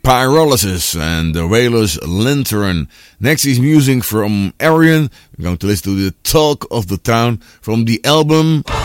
Pyrolysis and the Whalers' Lantern. Next is music from Arion. We're going to listen to the Talk of the Town from the album